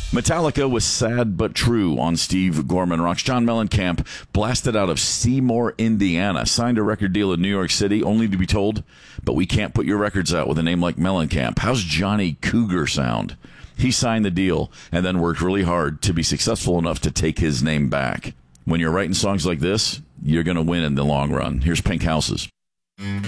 Metallica was Sad But True on Steve Gorman Rocks. John Mellencamp blasted out of Seymour, Indiana, signed a record deal in New York City, only to be told, but we can't put your records out with a name like Mellencamp. How's Johnny Cougar sound? He signed the deal and then worked really hard to be successful enough to take his name back. When you're writing songs like this, you're going to win in the long run. Here's Pink Houses.